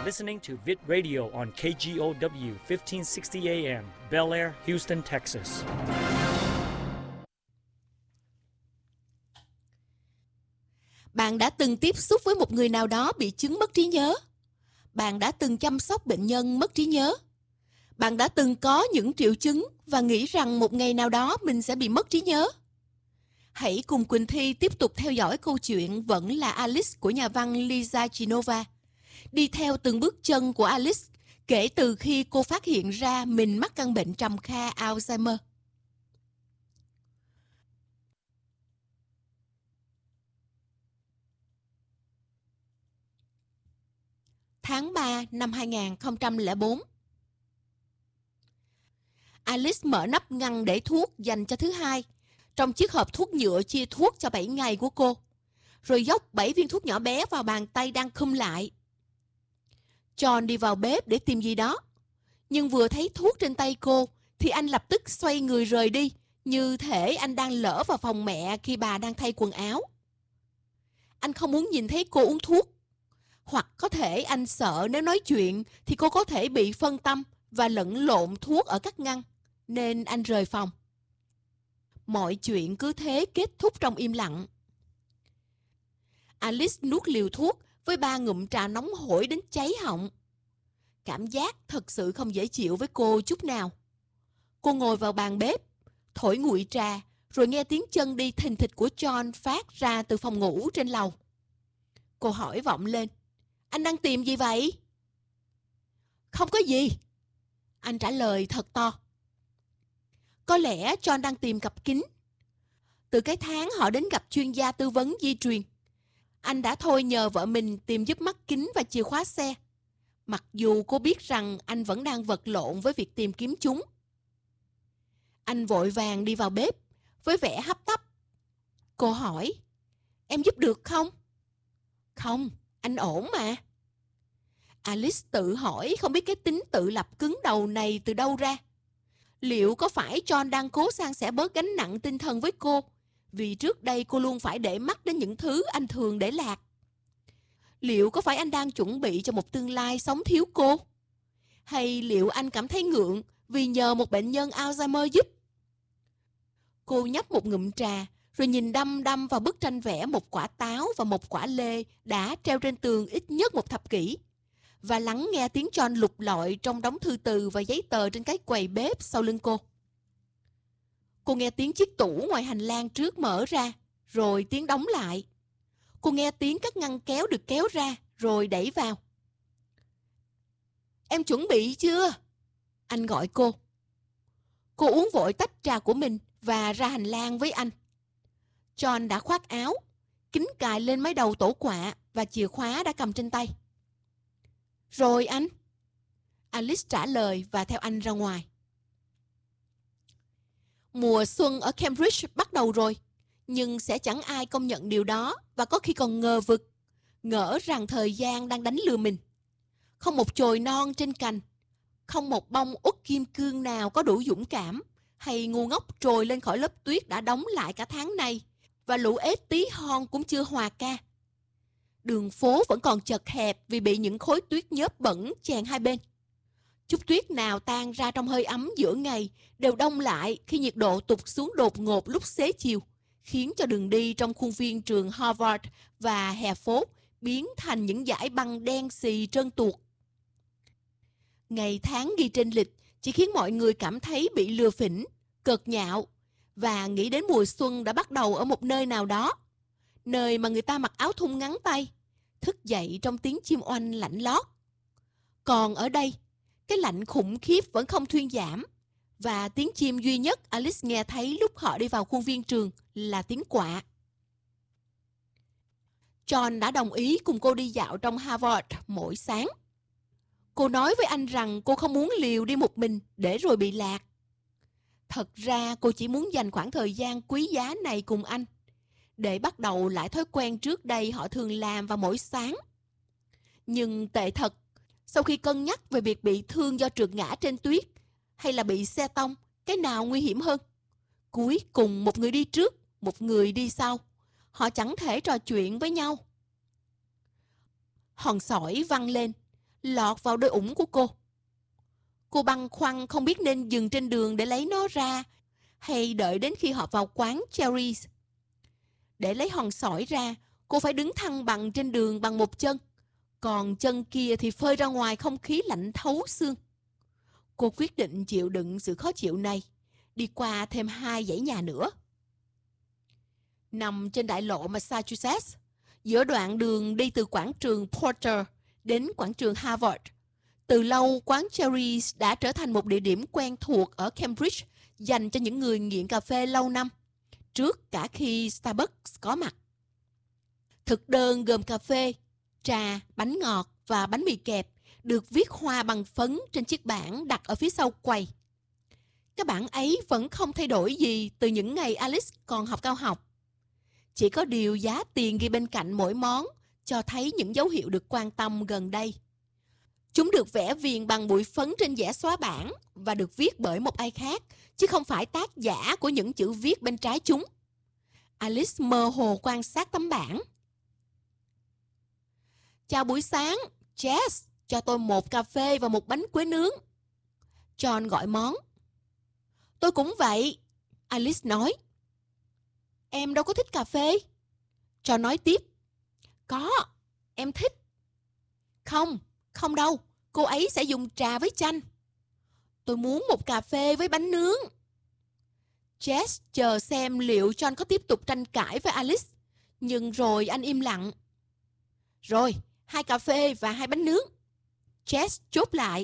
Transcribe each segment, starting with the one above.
listening to Vid Radio on KGOW 1560 AM, Bel Air, Houston, Texas. Bạn đã từng tiếp xúc với một người nào đó bị chứng mất trí nhớ? Bạn đã từng chăm sóc bệnh nhân mất trí nhớ? Bạn đã từng có những triệu chứng và nghĩ rằng một ngày nào đó mình sẽ bị mất trí nhớ? Hãy cùng Quỳnh Thi tiếp tục theo dõi câu chuyện Vẫn là Alice của nhà văn Lisa Genova. Đi theo từng bước chân của Alice kể từ khi cô phát hiện ra mình mắc căn bệnh trầm kha Alzheimer. Tháng 3 năm 2004. Alice mở nắp ngăn để thuốc dành cho thứ hai trong chiếc hộp thuốc nhựa chia thuốc cho 7 ngày của cô, rồi dốc 7 viên thuốc nhỏ bé vào bàn tay đang khum lại. John đi vào bếp để tìm gì đó, nhưng vừa thấy thuốc trên tay cô thì anh lập tức xoay người rời đi, như thể anh đang lỡ vào phòng mẹ khi bà đang thay quần áo. Anh không muốn nhìn thấy cô uống thuốc, hoặc có thể anh sợ nếu nói chuyện thì cô có thể bị phân tâm và lẫn lộn thuốc ở các ngăn, nên anh rời phòng. Mọi chuyện cứ thế kết thúc trong im lặng. Alice nuốt liều thuốc với 3 ngụm trà nóng hổi đến cháy họng. Cảm giác thật sự không dễ chịu với cô chút nào. Cô ngồi vào bàn bếp, thổi nguội trà, rồi nghe tiếng chân đi thình thịch của John phát ra từ phòng ngủ trên lầu. Cô hỏi vọng lên: "Anh đang tìm gì vậy?" "Không có gì," anh trả lời thật to. Có lẽ John đang tìm cặp kính. Từ cái tháng họ đến gặp chuyên gia tư vấn di truyền, anh đã thôi nhờ vợ mình tìm giúp mắt kính và chìa khóa xe, mặc dù cô biết rằng anh vẫn đang vật lộn với việc tìm kiếm chúng. Anh vội vàng đi vào bếp với vẻ hấp tấp. Cô hỏi: "Em giúp được không?" "Không, anh ổn mà." Alice tự hỏi không biết cái tính tự lập cứng đầu này từ đâu ra. Liệu có phải John đang cố san sẻ bớt gánh nặng tinh thần với cô, vì trước đây cô luôn phải để mắt đến những thứ anh thường để lạc? Liệu có phải anh đang chuẩn bị cho một tương lai sống thiếu cô? Hay liệu anh cảm thấy ngượng vì nhờ một bệnh nhân Alzheimer giúp? Cô nhấp một ngụm trà, rồi nhìn đăm đăm vào bức tranh vẽ một quả táo và một quả lê đã treo trên tường ít nhất một thập kỷ, và lắng nghe tiếng John lục lọi trong đống thư từ và giấy tờ trên cái quầy bếp sau lưng cô. Cô nghe tiếng chiếc tủ ngoài hành lang trước mở ra, rồi tiếng đóng lại. Cô nghe tiếng các ngăn kéo được kéo ra, rồi đẩy vào. "Em chuẩn bị chưa?" anh gọi cô. Cô uống vội tách trà của mình và ra hành lang với anh. John đã khoác áo, kính cài lên mái đầu tổ quạ và chìa khóa đã cầm trên tay. "Rồi anh," Alice trả lời và theo anh ra ngoài. Mùa xuân ở Cambridge bắt đầu rồi, nhưng sẽ chẳng ai công nhận điều đó, và có khi còn ngờ vực, ngỡ rằng thời gian đang đánh lừa mình. Không một chồi non trên cành, không một bông uất kim cương nào có đủ dũng cảm hay ngu ngốc trồi lên khỏi lớp tuyết đã đóng lại cả tháng nay, và lũ ếch tí hon cũng chưa hòa ca. Đường phố vẫn còn chật hẹp vì bị những khối tuyết nhớp bẩn chèn hai bên. Chút tuyết nào tan ra trong hơi ấm giữa ngày đều đông lại khi nhiệt độ tụt xuống đột ngột lúc xế chiều, khiến cho đường đi trong khuôn viên trường Harvard và hè phố biến thành những dải băng đen xì trơn tuột. Ngày tháng ghi trên lịch chỉ khiến mọi người cảm thấy bị lừa phỉnh, cợt nhạo, và nghĩ đến mùa xuân đã bắt đầu ở một nơi nào đó, nơi mà người ta mặc áo thun ngắn tay, thức dậy trong tiếng chim oanh lạnh lót. Còn ở đây, cái lạnh khủng khiếp vẫn không thuyên giảm, và tiếng chim duy nhất Alice nghe thấy lúc họ đi vào khuôn viên trường là tiếng quạ. John đã đồng ý cùng cô đi dạo trong Harvard mỗi sáng. Cô nói với anh rằng cô không muốn liều đi một mình để rồi bị lạc. Thật ra cô chỉ muốn dành khoảng thời gian quý giá này cùng anh, để bắt đầu lại thói quen trước đây họ thường làm vào mỗi sáng. Nhưng tệ thật, sau khi cân nhắc về việc bị thương do trượt ngã trên tuyết hay là bị xe tông, cái nào nguy hiểm hơn? Cuối cùng một người đi trước, một người đi sau. Họ chẳng thể trò chuyện với nhau. Hòn sỏi văng lên. lọt vào đôi ủng của cô. Cô băn khoăn không biết nên dừng trên đường để lấy nó ra hay đợi đến khi họ vào quán Cherries. Để lấy hòn sỏi ra, cô phải đứng thăng bằng trên đường bằng một chân, còn chân kia thì phơi ra ngoài không khí lạnh thấu xương. Cô quyết định chịu đựng sự khó chịu này, đi qua thêm 2 dãy nhà nữa. Nằm trên đại lộ Massachusetts, giữa đoạn đường đi từ quảng trường Porter đến quảng trường Harvard, từ lâu quán Cherries đã trở thành một địa điểm quen thuộc ở Cambridge dành cho những người nghiện cà phê lâu năm, trước cả khi Starbucks có mặt. Thực đơn gồm cà phê, trà, bánh ngọt và bánh mì kẹp được viết hoa bằng phấn trên chiếc bảng đặt ở phía sau quầy. Cái bảng ấy vẫn không thay đổi gì từ những ngày Alice còn học cao học. Chỉ có điều giá tiền ghi bên cạnh mỗi món cho thấy những dấu hiệu được quan tâm gần đây. Chúng được vẽ viền bằng bụi phấn trên giẻ xóa bảng và được viết bởi một ai khác, chứ không phải tác giả của những chữ viết bên trái chúng. Alice mơ hồ quan sát tấm bảng. Chào buổi sáng, Jess, cho tôi 1 cà phê và 1 bánh quế nướng. John gọi món. Tôi cũng vậy, Alice nói. Em đâu có thích cà phê. John nói tiếp. Có, em thích. Không đâu, cô ấy sẽ dùng trà với chanh. Tôi muốn 1 cà phê với bánh nướng. Jess chờ xem liệu John có tiếp tục tranh cãi với Alice, nhưng rồi anh im lặng. Rồi, 2 cà phê và 2 bánh nướng. Jess chốt lại.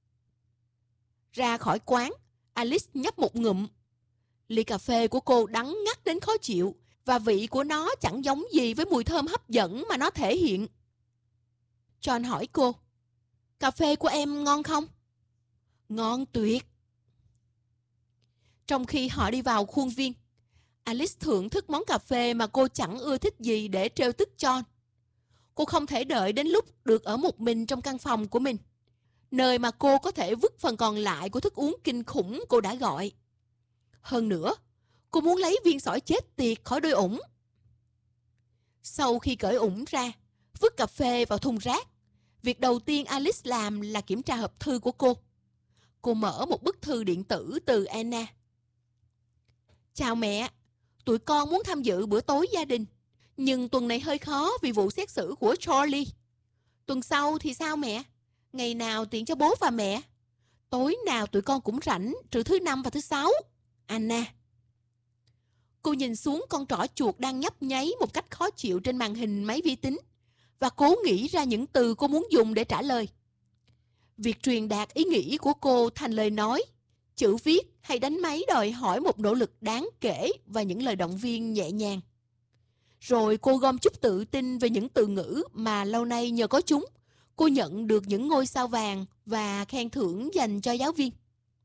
Ra khỏi quán, Alice nhấp một ngụm. Ly cà phê của cô đắng ngắt đến khó chịu, và vị của nó chẳng giống gì với mùi thơm hấp dẫn mà nó thể hiện. John hỏi cô, cà phê của em ngon không? Ngon tuyệt. Trong khi họ đi vào khuôn viên, Alice thưởng thức món cà phê mà cô chẳng ưa thích gì để trêu tức John. Cô không thể đợi đến lúc được ở một mình trong căn phòng của mình, nơi mà cô có thể vứt phần còn lại của thức uống kinh khủng cô đã gọi. Hơn nữa, cô muốn lấy viên sỏi chết tiệt khỏi đôi ủng. Sau khi cởi ủng ra, vứt cà phê vào thùng rác, việc đầu tiên Alice làm là kiểm tra hộp thư của cô. Cô mở một bức thư điện tử từ Anna. Chào mẹ, tụi con muốn tham dự bữa tối gia đình, nhưng tuần này hơi khó vì vụ xét xử của Charlie. Tuần sau thì sao mẹ? Ngày nào tiện cho bố và mẹ? Tối nào tụi con cũng rảnh, trừ thứ Năm và thứ Sáu. Anna. Cô nhìn xuống con trỏ chuột đang nhấp nháy một cách khó chịu trên màn hình máy vi tính và cố nghĩ ra những từ cô muốn dùng để trả lời. Việc truyền đạt ý nghĩ của cô thành lời nói, chữ viết hay đánh máy đòi hỏi một nỗ lực đáng kể và những lời động viên nhẹ nhàng. Rồi cô gom chút tự tin về những từ ngữ mà lâu nay nhờ có chúng, cô nhận được những ngôi sao vàng và khen thưởng dành cho giáo viên.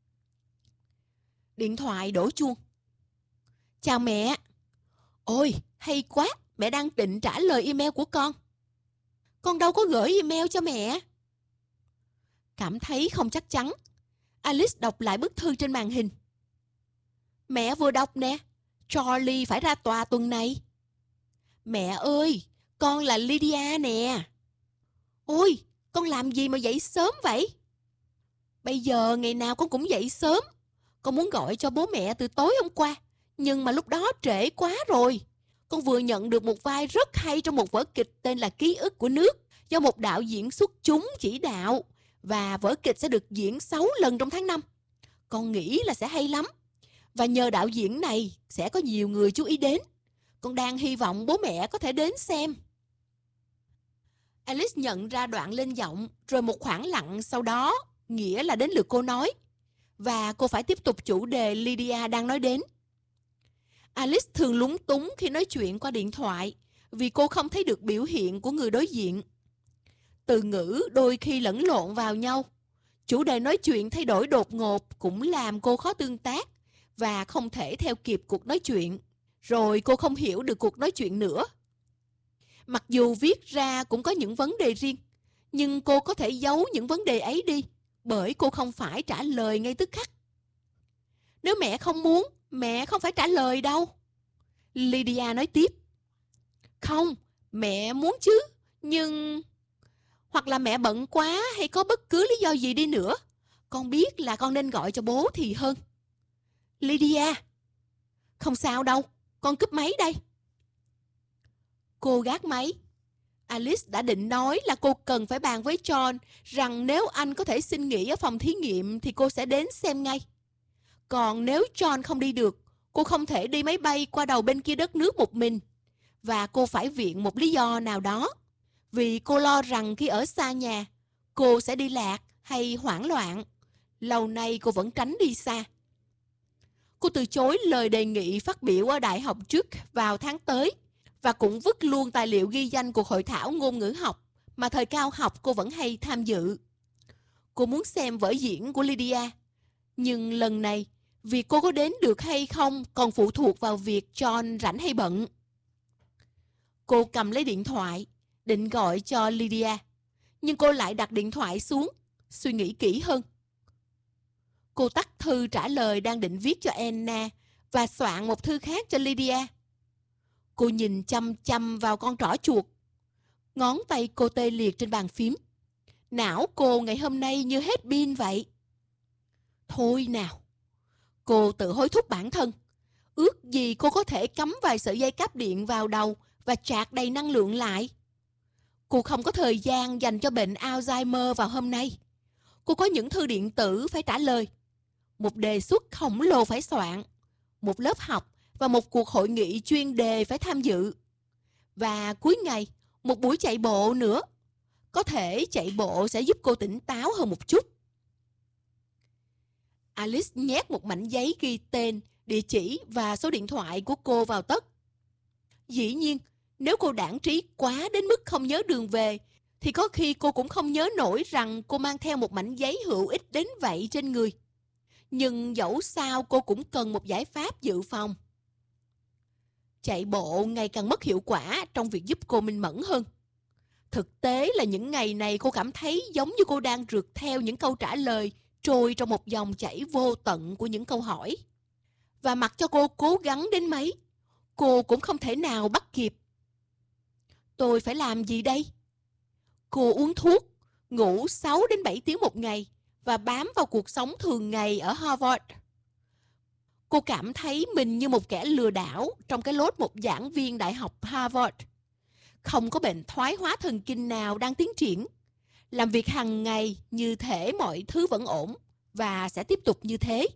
Điện thoại đổ chuông. Chào mẹ. Ôi, hay quá, mẹ đang định trả lời email của con. Con đâu có gửi email cho mẹ. Cảm thấy không chắc chắn, Alice đọc lại bức thư trên màn hình. Mẹ vừa đọc nè, Charlie phải ra tòa tuần này. Mẹ ơi, con là Lydia nè. Ôi, con làm gì mà dậy sớm vậy? Bây giờ ngày nào con cũng dậy sớm. Con muốn gọi cho bố mẹ từ tối hôm qua, nhưng mà lúc đó trễ quá rồi. Con vừa nhận được một vai rất hay trong một vở kịch tên là Ký ức của nước, do một đạo diễn xuất chúng chỉ đạo, và vở kịch sẽ được diễn 6 lần trong tháng 5. Con nghĩ là sẽ hay lắm. Và nhờ đạo diễn này sẽ có nhiều người chú ý đến. Con đang hy vọng bố mẹ có thể đến xem. Alice nhận ra đoạn lên giọng, rồi một khoảng lặng sau đó, nghĩa là đến lượt cô nói. Và cô phải tiếp tục chủ đề Lydia đang nói đến. Alice thường lúng túng khi nói chuyện qua điện thoại, vì cô không thấy được biểu hiện của người đối diện. Từ ngữ đôi khi lẫn lộn vào nhau. Chủ đề nói chuyện thay đổi đột ngột cũng làm cô khó tương tác và không thể theo kịp cuộc nói chuyện. Rồi cô không hiểu được cuộc nói chuyện nữa. Mặc dù viết ra cũng có những vấn đề riêng, nhưng cô có thể giấu những vấn đề ấy đi, bởi cô không phải trả lời ngay tức khắc. Nếu mẹ không muốn, mẹ không phải trả lời đâu. Lydia nói tiếp. Không, mẹ muốn chứ, nhưng... Hoặc là mẹ bận quá hay có bất cứ lý do gì đi nữa, con biết là con nên gọi cho bố thì hơn. Lydia! Không sao đâu, con cúp máy đây. Cô gác máy. Alice đã định nói là cô cần phải bàn với John rằng nếu anh có thể xin nghỉ ở phòng thí nghiệm thì cô sẽ đến xem ngay. Còn nếu John không đi được, cô không thể đi máy bay qua đầu bên kia đất nước một mình. Và cô phải viện một lý do nào đó. Vì cô lo rằng khi ở xa nhà, cô sẽ đi lạc hay hoảng loạn. Lâu nay cô vẫn tránh đi xa. Cô từ chối lời đề nghị phát biểu ở đại học trước vào tháng tới và cũng vứt luôn tài liệu ghi danh cuộc hội thảo ngôn ngữ học mà thời cao học cô vẫn hay tham dự. Cô muốn xem vở diễn của Lydia, nhưng lần này việc cô có đến được hay không còn phụ thuộc vào việc John rảnh hay bận. Cô cầm lấy điện thoại, định gọi cho Lydia, nhưng cô lại đặt điện thoại xuống, suy nghĩ kỹ hơn. Cô tắt thư trả lời đang định viết cho Anna và soạn một thư khác cho Lydia. Cô nhìn chăm chăm vào con trỏ chuột. Ngón tay cô tê liệt trên bàn phím. Não cô ngày hôm nay như hết pin vậy. Thôi nào. Cô tự hối thúc bản thân. Ước gì cô có thể cắm vài sợi dây cáp điện vào đầu và chạc đầy năng lượng lại. Cô không có thời gian dành cho bệnh Alzheimer vào hôm nay. Cô có những thư điện tử phải trả lời, một đề xuất khổng lồ phải soạn, một lớp học và một cuộc hội nghị chuyên đề phải tham dự. Và cuối ngày, một buổi chạy bộ nữa. Có thể chạy bộ sẽ giúp cô tỉnh táo hơn một chút. Alice nhét một mảnh giấy ghi tên, địa chỉ và số điện thoại của cô vào tất. Dĩ nhiên, nếu cô đãng trí quá đến mức không nhớ đường về, thì có khi cô cũng không nhớ nổi rằng cô mang theo một mảnh giấy hữu ích đến vậy trên người. Nhưng dẫu sao cô cũng cần một giải pháp dự phòng. Chạy bộ ngày càng mất hiệu quả trong việc giúp cô minh mẫn hơn. Thực tế là những ngày này cô cảm thấy giống như cô đang rượt theo những câu trả lời trôi trong một dòng chảy vô tận của những câu hỏi. Và mặc cho cô cố gắng đến mấy, cô cũng không thể nào bắt kịp. Tôi phải làm gì đây? Cô uống thuốc, ngủ 6 đến 7 tiếng một ngày và bám vào cuộc sống thường ngày ở Harvard. Cô cảm thấy mình như một kẻ lừa đảo trong cái lốt một giảng viên đại học Harvard. Không có bệnh thoái hóa thần kinh nào đang tiến triển. Làm việc hàng ngày như thể mọi thứ vẫn ổn và sẽ tiếp tục như thế.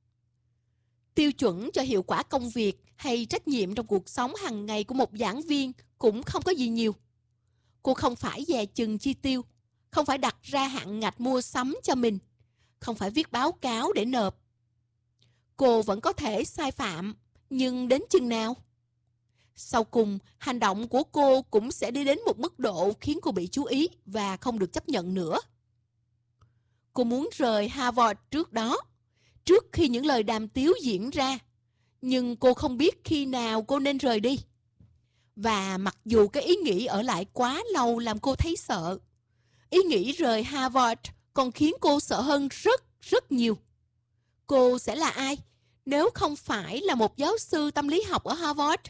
Tiêu chuẩn cho hiệu quả công việc hay trách nhiệm trong cuộc sống hàng ngày của một giảng viên cũng không có gì nhiều. Cô không phải dè chừng chi tiêu, không phải đặt ra hạn ngạch mua sắm cho mình, không phải viết báo cáo để nộp. Cô vẫn có thể sai phạm, nhưng đến chừng nào? Sau cùng, hành động của cô cũng sẽ đi đến một mức độ khiến cô bị chú ý và không được chấp nhận nữa. Cô muốn rời Harvard trước đó, trước khi những lời đàm tiếu diễn ra, nhưng cô không biết khi nào cô nên rời đi. Và mặc dù cái ý nghĩ ở lại quá lâu làm cô thấy sợ, ý nghĩ rời Harvard còn khiến cô sợ hơn rất nhiều. Cô sẽ là ai nếu không phải là một giáo sư tâm lý học ở Harvard?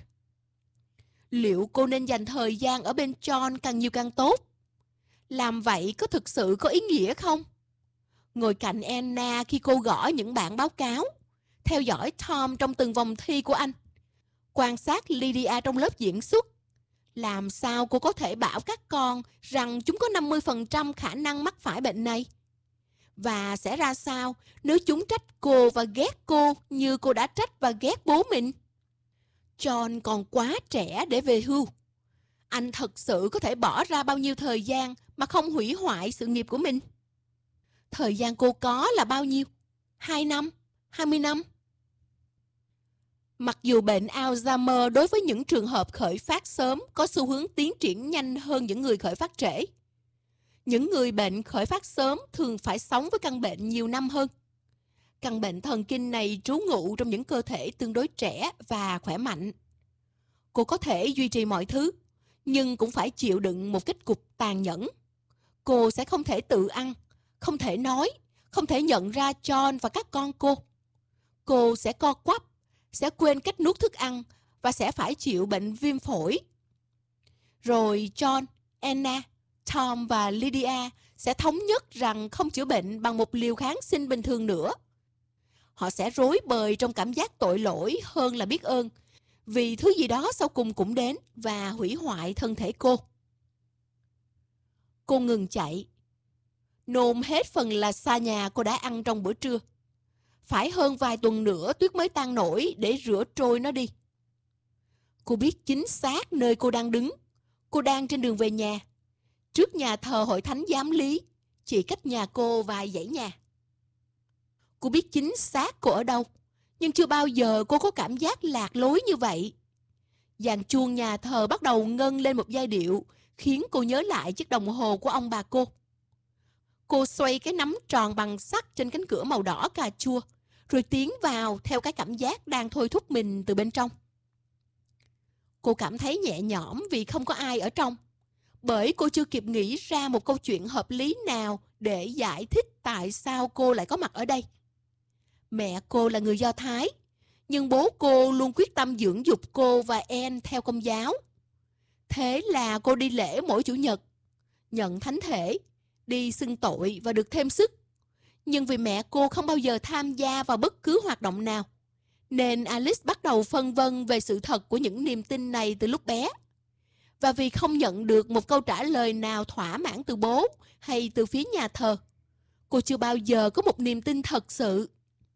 Liệu cô nên dành thời gian ở bên John càng nhiều càng tốt? Làm vậy có thực sự có ý nghĩa không? Ngồi cạnh Anna khi cô gõ những bản báo cáo, theo dõi Tom trong từng vòng thi của anh, quan sát Lydia trong lớp diễn xuất. Làm sao cô có thể bảo các con rằng chúng có 50% khả năng mắc phải bệnh này? Và sẽ ra sao nếu chúng trách cô và ghét cô như cô đã trách và ghét bố mình? John còn quá trẻ để về hưu. Anh thật sự có thể bỏ ra bao nhiêu thời gian mà không hủy hoại sự nghiệp của mình? Thời gian cô có là bao nhiêu? 2 năm? 20 năm? Mặc dù bệnh Alzheimer đối với những trường hợp khởi phát sớm có xu hướng tiến triển nhanh hơn những người khởi phát trễ, những người bệnh khởi phát sớm thường phải sống với căn bệnh nhiều năm hơn. Căn bệnh thần kinh này trú ngụ trong những cơ thể tương đối trẻ và khỏe mạnh. Cô có thể duy trì mọi thứ, nhưng cũng phải chịu đựng một kết cục tàn nhẫn. Cô sẽ không thể tự ăn, không thể nói, không thể nhận ra John và các con cô. Cô sẽ co quắp, sẽ quên cách nuốt thức ăn và sẽ phải chịu bệnh viêm phổi. Rồi John, Anna, Tom và Lydia sẽ thống nhất rằng không chữa bệnh bằng một liều kháng sinh bình thường nữa. Họ sẽ rối bời trong cảm giác tội lỗi hơn là biết ơn, vì thứ gì đó sau cùng cũng đến và hủy hoại thân thể cô. Cô ngừng chạy. Nôn hết phần là xa nhà cô đã ăn trong bữa trưa. Phải hơn vài tuần nữa tuyết mới tan nổi để rửa trôi nó đi. Cô biết chính xác nơi cô đang đứng. Cô đang trên đường về nhà, trước nhà thờ hội thánh giám lý, chỉ cách nhà cô vài dãy nhà. Cô biết chính xác cô ở đâu, nhưng chưa bao giờ cô có cảm giác lạc lối như vậy. Dàn chuông nhà thờ bắt đầu ngân lên một giai điệu khiến cô nhớ lại chiếc đồng hồ của ông bà cô. Cô xoay cái nắm tròn bằng sắt trên cánh cửa màu đỏ cà chua, rồi tiến vào theo cái cảm giác đang thôi thúc mình từ bên trong. Cô cảm thấy nhẹ nhõm vì không có ai ở trong, bởi cô chưa kịp nghĩ ra một câu chuyện hợp lý nào để giải thích tại sao cô lại có mặt ở đây. Mẹ cô là người Do Thái, nhưng bố cô luôn quyết tâm dưỡng dục cô và Anne theo Công giáo. Thế là cô đi lễ mỗi Chủ nhật, nhận thánh thể, đi xưng tội và được thêm sức. Nhưng vì mẹ cô không bao giờ tham gia vào bất cứ hoạt động nào, nên Alice bắt đầu phân vân về sự thật của những niềm tin này từ lúc bé. Và vì không nhận được một câu trả lời nào thỏa mãn từ bố hay từ phía nhà thờ, cô chưa bao giờ có một niềm tin thật sự.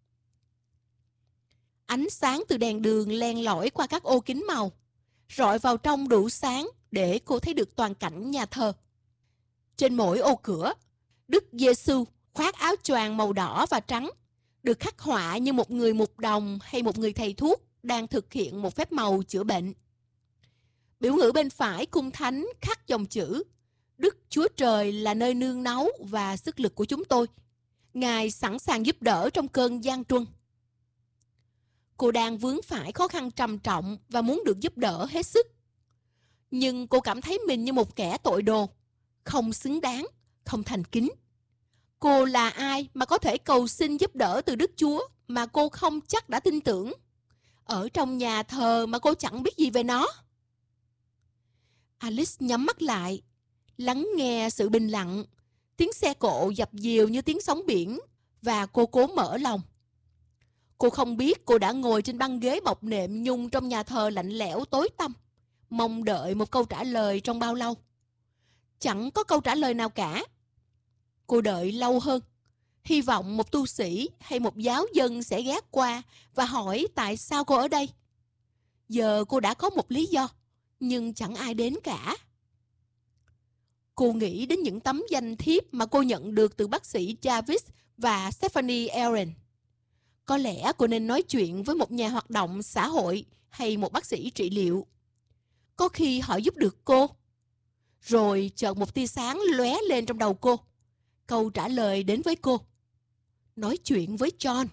Ánh sáng từ đèn đường len lỏi qua các ô kính màu, rọi vào trong đủ sáng để cô thấy được toàn cảnh nhà thờ. Trên mỗi ô cửa, Đức Giêsu khoác áo choàng màu đỏ và trắng, được khắc họa như một người mục đồng hay một người thầy thuốc đang thực hiện một phép màu chữa bệnh. Biểu ngữ bên phải cung thánh khắc dòng chữ: Đức Chúa Trời là nơi nương náu và sức lực của chúng tôi. Ngài sẵn sàng giúp đỡ trong cơn gian truân. Cô đang vướng phải khó khăn trầm trọng và muốn được giúp đỡ hết sức. Nhưng cô cảm thấy mình như một kẻ tội đồ, không xứng đáng, không thành kính. Cô là ai mà có thể cầu xin giúp đỡ từ Đức Chúa mà cô không chắc đã tin tưởng? Ở trong nhà thờ mà cô chẳng biết gì về nó. Alice nhắm mắt lại, lắng nghe sự bình lặng, tiếng xe cộ dập dìu như tiếng sóng biển, và cô cố mở lòng. Cô không biết cô đã ngồi trên băng ghế bọc nệm nhung trong nhà thờ lạnh lẽo tối tăm, mong đợi một câu trả lời trong bao lâu. Chẳng có câu trả lời nào cả. Cô đợi lâu hơn, hy vọng một tu sĩ hay một giáo dân sẽ ghé qua và hỏi tại sao cô ở đây. Giờ cô đã có một lý do, nhưng chẳng ai đến cả. Cô nghĩ đến những tấm danh thiếp mà cô nhận được từ bác sĩ Jarvis và Stephanie Aaron. Có lẽ cô nên nói chuyện với một nhà hoạt động xã hội hay một bác sĩ trị liệu. Có khi họ giúp được cô. Rồi chợt một tia sáng lóe lên trong đầu cô. Câu trả lời đến với cô: nói chuyện với John.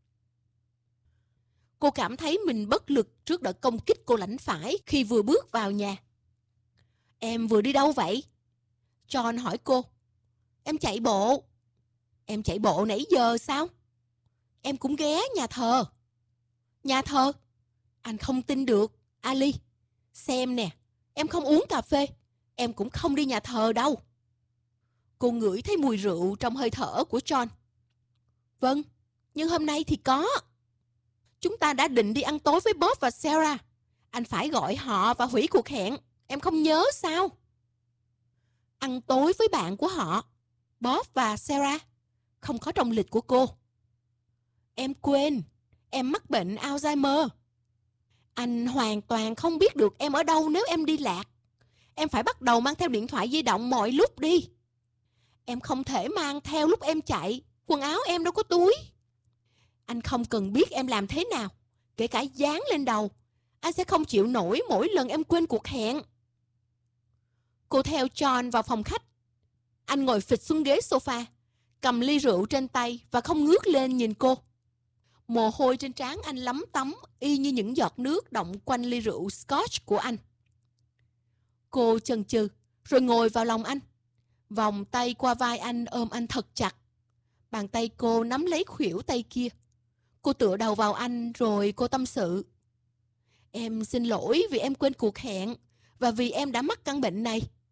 Cô cảm thấy mình bất lực trước đợt công kích cô lãnh phải khi vừa bước vào nhà. Em vừa đi đâu vậy? John hỏi cô. Em chạy bộ. Em chạy bộ nãy giờ sao? Em cũng ghé nhà thờ. Nhà thờ? Anh không tin được, Ali. Xem nè, em không uống cà phê. Em cũng không đi nhà thờ đâu. Cô ngửi thấy mùi rượu trong hơi thở của John. Vâng, nhưng hôm nay thì có. Chúng ta đã định đi ăn tối với Bob và Sarah. Anh phải gọi họ và hủy cuộc hẹn. Em không nhớ sao? Ăn tối với bạn của họ, Bob và Sarah, không có trong lịch của cô. Em quên, em mắc bệnh Alzheimer. Anh hoàn toàn không biết được em ở đâu nếu em đi lạc. Em phải bắt đầu mang theo điện thoại di động mọi lúc đi. Em không thể mang theo lúc em chạy. Quần áo em đâu có túi. Anh không cần biết em làm thế nào, kể cả dán lên đầu. Anh sẽ không chịu nổi mỗi lần em quên cuộc hẹn. Cô theo John vào phòng khách. Anh ngồi phịch xuống ghế sofa, cầm ly rượu trên tay và không ngước lên nhìn cô. Mồ hôi trên trán anh lấm tấm y như những giọt nước đọng quanh ly rượu Scotch của anh. Cô chần chừ rồi ngồi vào lòng anh, vòng tay qua vai anh ôm anh thật chặt. Bàn tay cô nắm lấy khuỷu tay kia. Cô tựa đầu vào anh rồi cô tâm sự. Em xin lỗi vì em quên cuộc hẹn và vì em đã mắc căn bệnh này.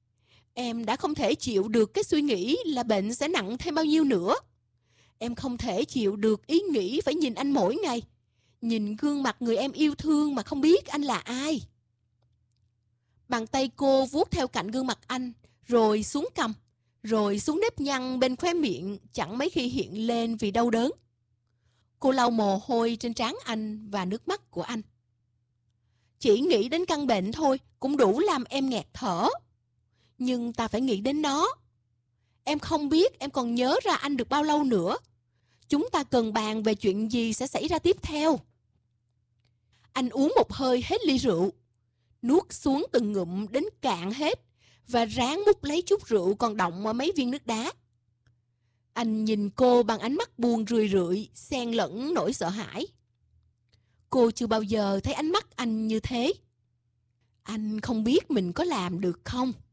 Em đã không thể chịu được cái suy nghĩ là bệnh sẽ nặng thêm bao nhiêu nữa. Em không thể chịu được ý nghĩ phải nhìn anh mỗi ngày. Nhìn gương mặt người em yêu thương mà không biết anh là ai. Bàn tay cô vuốt theo cạnh gương mặt anh, rồi xuống cằm, rồi xuống nếp nhăn bên khóe miệng chẳng mấy khi hiện lên vì đau đớn. Cô lau mồ hôi trên trán anh và nước mắt của anh. Chỉ nghĩ đến căn bệnh thôi cũng đủ làm em nghẹt thở. Nhưng ta phải nghĩ đến nó. Em không biết em còn nhớ ra anh được bao lâu nữa. Chúng ta cần bàn về chuyện gì sẽ xảy ra tiếp theo. Anh uống một hơi hết ly rượu, nuốt xuống từng ngụm đến cạn hết và ráng múc lấy chút rượu còn đọng ở mấy viên nước đá. Anh nhìn cô bằng ánh mắt buồn rười rượi, xen lẫn nỗi sợ hãi. Cô chưa bao giờ thấy ánh mắt anh như thế. Anh không biết mình có làm được không?